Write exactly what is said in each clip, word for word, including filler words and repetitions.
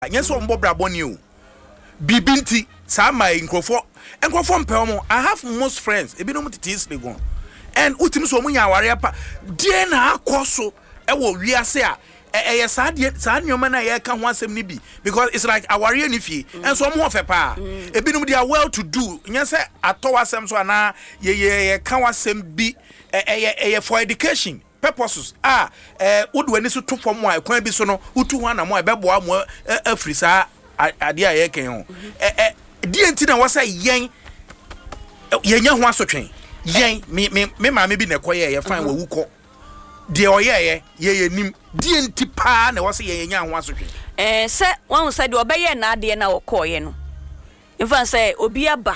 Yes, on Bob Rabonio. Bibinti, Sama, Incrofo, and Crofon Pelmo. I have most friends, a bit of tis they go. And Utim Somuya Warrior, Diana Coso, I will reassert. Eh, sad yet, sad your man, I can't want some nibi because it's like a warrior nifi and so more of a pa. A bit of they are well to do. Yes, I told some so na ye ye can't want some be a for education purposes. Ah, eh, would when this to from my quite be so no, who two one and more bebo more a frisa idea ye can. Eh, dear Tina was a yang yang wants to train. Yang me me me, maybe in a quiet, fine who call. De oye ye ye nim die ntipa na wo se ye nya ho asotwe eh se won se de obeye na de na okoye no infa se obi aba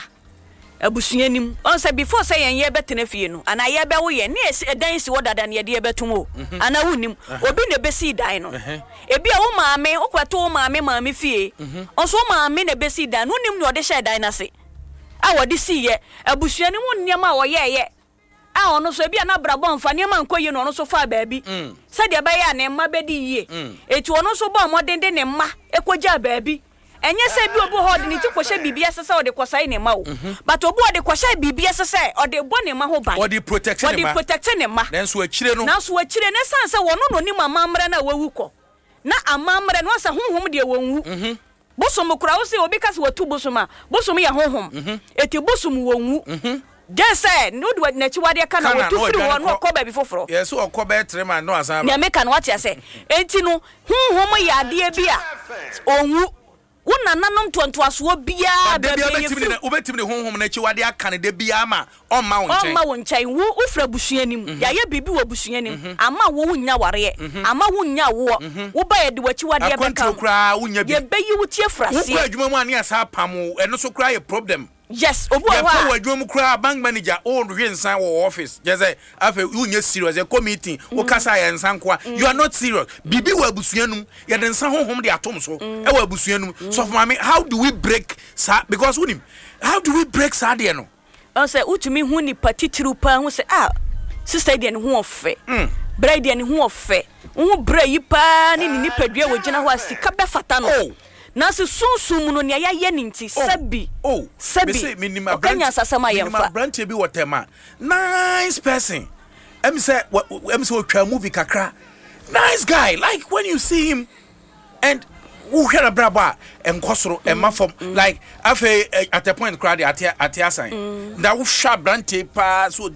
abusua nim on se before se yen ye betena fie no ana ye be wo ye ne edan si wodada na ye de betum o ana wunim obi na besi dan no ebi a wo maame okwato wo maame maame fie on so maame na besi dan no nim no de hye dan na se a wode si ye abusua nim wonniam a wo ye ye a ono so bia na brabo mfa ne ma nkoyi no ono so fa baabi se de ba ya ne mma bedi yie eti ono so bo modende ne mma ekogya baabi enye se bi obo hod ni ti kwhye bibia se se ode kwosai ne mma o but obo ode kwhye bibia se se ode bo ne mma ho ban ode protect ne mma ode protect ne mma nanso akire no nanso akire ne sanse wono no ni mama mre na wawu ko na amamre no asa honhom de wonwu bosom kura wo se obi kase watu bosom a bosom ya honhom eti bosom wonwu just say no do na chi wade ka na wotu free wo no ko ba bi foforo yes o ko ba etre man no asa na make an what you say enti no honhom ya de bia onwu wona nanom tonto aso bia ba bia betimi ne obetimi ne honhom na chi wade aka ne de bia ma on ma won chen on ma won chen wo ufra busuanim ya ye bibi wo busuanim ama wo wunya ware ama wunya wo wo ba ye de wachi wade be ka kra wunya bi ye bayi wutie frase wo adwuma mu ani asa pamo eno so kra ye problem. Yes, obu wa. Ya for adwum kra bank manager o hwe nsan wo office. Je say afa unye serious e committee wo kasa ya nsan kwa. You are not serious. Bibi wa abusuanum ya de nsan honhom de atom so. E wa abusuanum. So for mama, how do we break sa because unim? How do we break sa de no? I say utumi hu ni patitiru pa hu say ah sister de ne hu ofe. Mm. Bride de ne hu ofe. Hu bra yi pa ni ni padua wo gina ho asika be fata no. Oh. Nasi sunsun no ne ya ye ninti sabi oh sabi minima brand sasama yemfa brand bi wotema nice person em say em say otwa movie kakra nice guy like when you see him and who hear braba enkosoro emma from like afa at a point crowd at at asan that we sharp brand pa so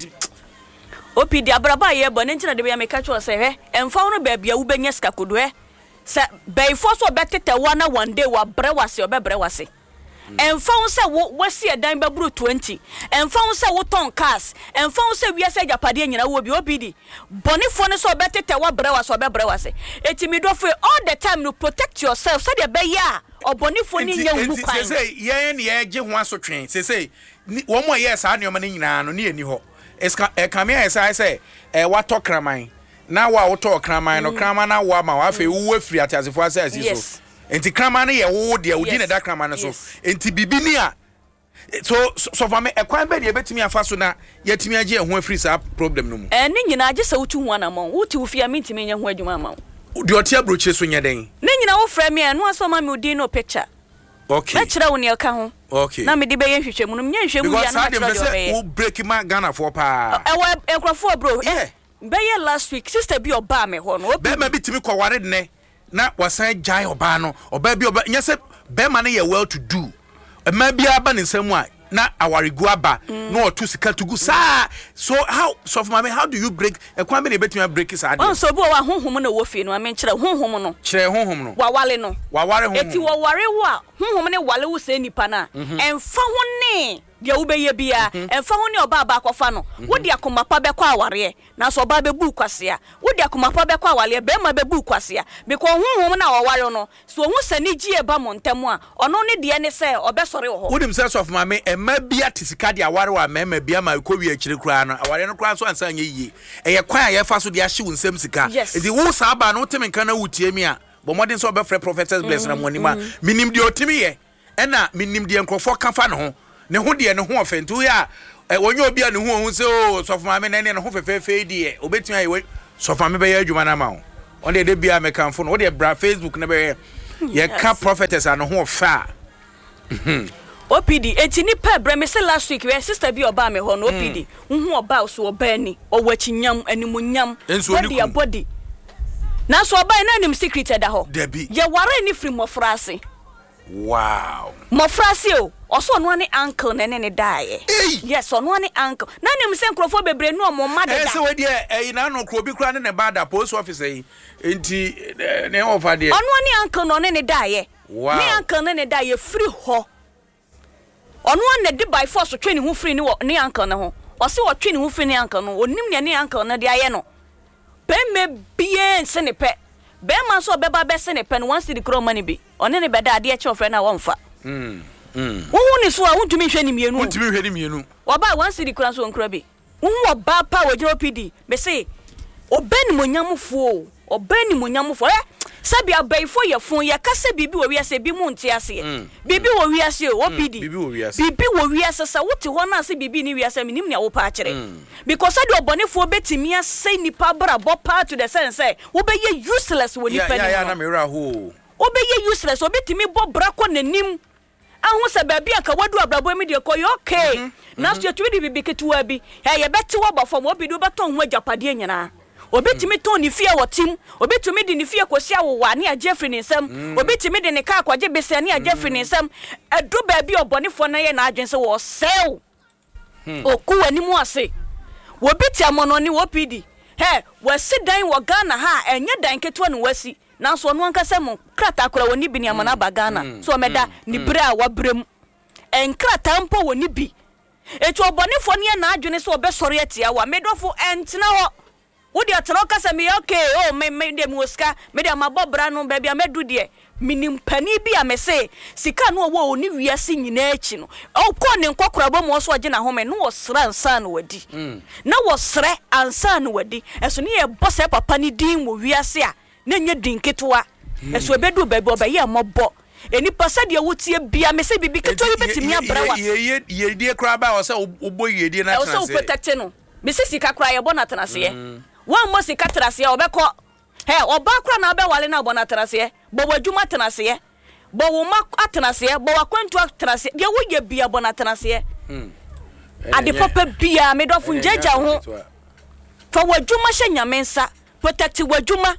opi dia braba ye bo ne ntina de be make catch say he emfa no ba bia wo benya ska kodo he se bay for so betete one one day wa bre wase obebre wase enfan se wo wasi edan baburu twenty enfan se wo ton cars enfan se wiase japade nyina wo bi obidi bonifo ne so betete wa bre wase obebre wase etimi do fe all the time to protect yourself so de be ya obonifo ni nya wu kwan se se ye ne ye je ho asotwen se se wo mo ye sa ne ma ne nyina no ne eni ho eska e kamia e sai se e wa to kraman na wa wo to kraman no kraman na wa ma wa fe wo afiri atiasefo asasi so enti kraman na ye wo de wo di na da kraman so enti bibi ni a so so for me e kwan be de betimi afa so na yetimi age e ho afiri sa problem no mu eh ni nyina age sa wutu ho anamon wuti wo fia mentimi nya ho adwuma ama de oti abrochire so nya den ni nyina wo fra me no aso ma me odi no picture okay na kira wo ne ka ho okay na me de be ye hwehwemu no nya hwehwemu ya na kira de be wo break ma Ghana for pa e wa ekrofo bro eh Beye last week sister bi oba me ho no be ma bitimi kwaware ne na wasan jai oba no oba bi oba nya se be ma ne ye well to do e ma bi aba ne nsam a na awarigu aba no otu sika to go sa so how so for me how do you break e kwa me ne betimi break sa ade on so bo wa honhom na wo fi no ame kire honhom no kire honhom no wa wale no wa ware honhom eti wo ware wo a honhom ne wale wo se nipa na emfa ho ne dia wo beye bia emfa ho ne oba aba akofa no wo dia komapa be kwa aware na so oba be bu kwase a wo dia komapa be kwa awale be ma be bu kwase a because honhom na wo ware no so hu sani gie ba montemu a ono ne de ne se obesore wo ho wo dim se so of mame emma bia tisika de aware wa mema bia ma ko wi akire kura no aware no kura so ansa nya yie eye kwan a ye fa so de ahye wo nsam sika edi wo sa aba no temi kan na wutie mi a bo modern so be free prophetess bless na money ma minim de otimi ye ena minim de enkrofo kafa no ho ne ho de ne ho ofentu ya wonye obi a ne ho hu se o so for me ne ne ho fefefe de obetimi ayi so for me be ya adwuma na ma ho on de de bia me kanfo no wo de bra Facebook na be ye ka prophetess ano ho fa O P D enti ni pa bra me say last week we sister bi oba me ho no O P D hu oba so oba ni owachinyam animunyam body body na so oba na anim secret da ho ye ware ni free mofra ase. Wow. Mofra ase o oso no ani uncle ne ne die. Yes ono ani uncle na anim se nkrofo bebre no mo ma da. Eh se we de eh na no kro bi kra ne ne bada post office yi enti ne ofa de ono ani uncle no ne ne die. Wow. Ne uncle ne ne die free ho ono an de by force twe ne ho free ne ne uncle ne ho o se o twe ne ho free ne uncle no onim ne ne uncle ne de aye no be me bien se ne pe be man so be ba be se ne pe no once the crow money be one ne be da ade e che ofre na wo mfa mm mm wo hu ni so a wontumi hwe ni mienu wontumi hwe ni mienu wo ba once the crow so nkra be wo hu oba pa wo G P D be say obani monyamfo obani monyamfo eh sabi abaifo ye fon ye kase bibi wo wiase bi mu nte ase bibi wo wiase o P D bibi wo wiase bibi wo wiase sa wote ho na ase bibi ni wiase minim ne wo pa kire because ade obonefo betimi ase nipa bra bo part to the sense say wo be ye useless wo nipa ni ya ya na me ra ho wo be ye useless wo betimi bo bra ko nanim ahu se ba bia ka wadu abrabo mi de ko yo okay na so yetumi di bibi ketuwa bi he ye beti wo bofo mo bi do beton ho agapade nyina obetimi ton ni fie wotim obetumi di ni fie kosi awowa ne Jeffrey ne nsam obetimi di ne ka akwaje bese ne Jeffrey ne nsam edu ba bi obonefo na ye na adwense wo sew oku wani mu ase wo beti amono ni wo P D he wasi dan wo Ghana ha enye dan keto no wasi na so no ankasa mu krata akora woni bi ni amana ba Ghana so meda ni bra wa brem enkrata mpo woni bi etu obonefo ne na adwene so obesori atia wa medofo entena ho wodi atro kasa me okay oh me me dem woska me dem abobra no ba bia medu de minim pani bi a me say sika no wo oni wiase nyina achi no o ko ne nkokora bo mo so age na home no wo sra ansa no wadi na wo sre ansa no wadi eso ne ye bosse papa ni din wo wiase a na nya din ketwa eso ebedu ba bi obaye mobo eni pasa de wotie bia me say bibi ketwa bi betimi abrawa ye ye die kra ba o say obo ye die na transe o so protect no me say sika kra ye bo na transe one mo sika transe obekọ he oba kra na be wale na bo na transe bo wadwuma transe bo wo ma atranse bo wakwantu atranse de wo ye bia bo na transe mm ade papa bia me do fu njeja ho fa wadwuma hye nyamensa protect wadwuma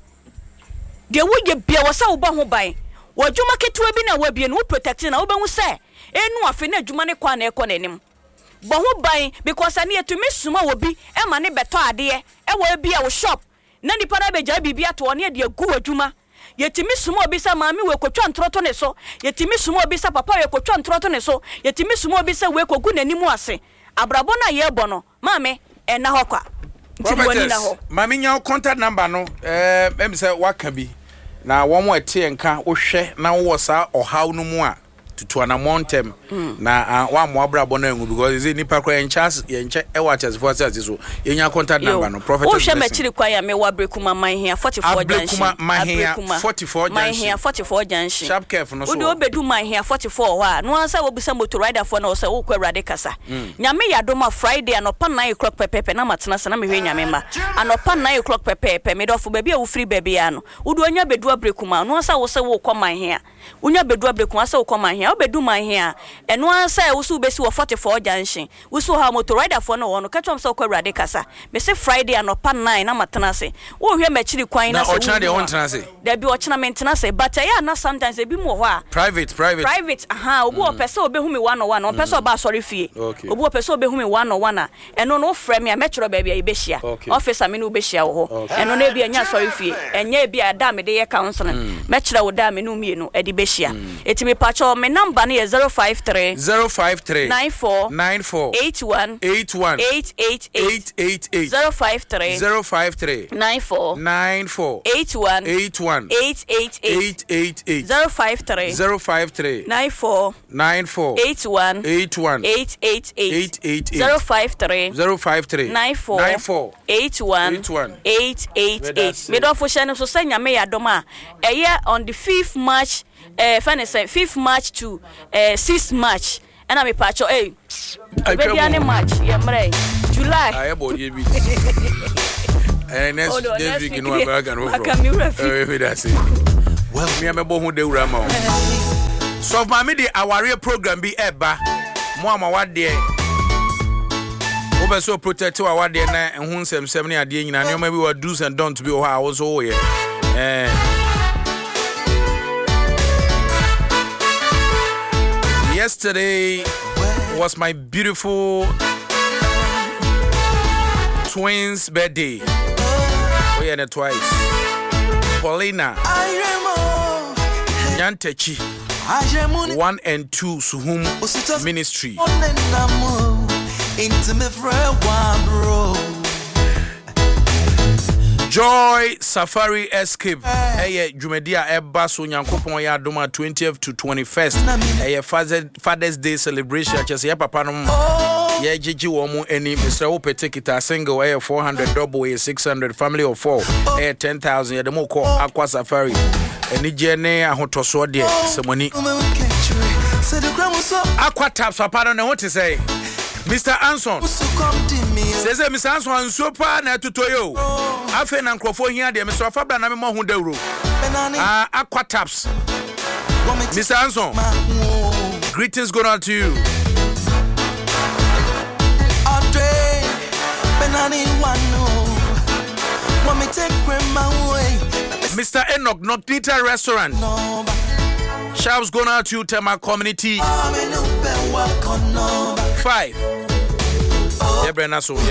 de wo ye bia wo sa wo ba ho ban wadwuma ketewa bi na wa bia no protect na wo be hu se enu afi na adwuma ne kwa na ekọ nanim bo ho ban because ani etumi suma wo bi e ma ne beto ade e wo bia wo shop na nipa na beja bibia to ne de agu wadwuma yetimi suma obi sa maami we kotwa ntroto ne so yetimi suma obi sa papa we kotwa ntroto ne so yetimi suma obi sa we kogu nanimu ase abrabo na ye bo no maame e na ho kwa ntiboni na ho maami nya contact number no eh em se waka bi na wo mo ete nka wo hwe na wo sa ohaw no mu a tutu na montem na wa mo abrabo na ngu because is nipa kwa enchas yenche e wa chance for say so yenya contact number no prophet o hwe machiri kwa ya me wa brekuma man hia forty-four junction brekuma man hia forty-four junction man hia forty-four junction sharp careful no so o de obedu man hia forty-four wa no ansa wo bisa motor rider for na o say wo kwa rade kasa nyame ya doma Friday anopa nine o'clock pepepe na matena sana me hwe nyame ma anopa nine o'clock pepepe me do fo baby a wo free baby ya no wo do onya bedu abrekuma no ansa wo say wo kwa man hia unya bedu abrekuma say wo kwa man hia obedu man hia eno ansa e wo so besi wo forty-four junction wo so ha motor rider for no wo no catch am say kwa rade kasa me say Friday anopa nine na matena se wo hwe machiri kwan na so na ochina de won tena se da bi ochina mentena se but ya na sometimes e bi mu ho a private private private aha obi o pese obehu me one on one o pese oba sorry fie obi o pese obehu me one on one a eno no frame me a metro ba bia ibehia office me no ubehia wo ho eno na bia nya sorry fie enya bia da me de ye counseling metro wo da me no mienu e di behia etimi pacho me number na zero five three zero five three nine four nine four eight one eight one eight eight eight eight eight zero five three zero five three nine four nine four eight one eight one eight eight eight eight eight zero five three zero five three nine four nine four eight one eight one eight eight eight eight eight zero five three zero five three nine four nine four eight one eight eight eight me do fo shane so say nyame ya doma eye on the fifth March eh fan say fifth March to eh sixth March and I me pacho eh be dia ne March ye mre July aye body bi eh next next week no aga no from eh we that's it Me amebo hu de wura ma. So ma me de aware program bi eba. Mo ama wade. Obeso protect wa wade na ehun sem sem ne ade nyina ne ma bi wa do's and don'ts bi o ha wo so wo ye. Eh Yesterday was my beautiful twins' birthday. We had it twice. Paulina Nyantechi one and two Suhum Ministry. Joy Safari Escape. Eye Jumedia Eba so Nyankopon ya doma twentieth to twenty-first. Eye Father's Day celebration. Chese ya papa no ye jiji wo mu eni Mister Opete kita single eye four hundred double eye six hundred family of four eye ten thousand ye demo ko Aqua Safari. Eni je ne ahotoso de semoni. Aqua Taps papa no ne what to say? Mister Anson says Mister Anson ansuo pa na tutoyo afa na nkrofo hia de Mister Fabra na me mo ho dawro ah Aqua Taps. Mister Anson, greetings going out to you. Mister Enoch Noctita Restaurant, shouts going out to you, Tema Community. Five. Yeah, Brenna, so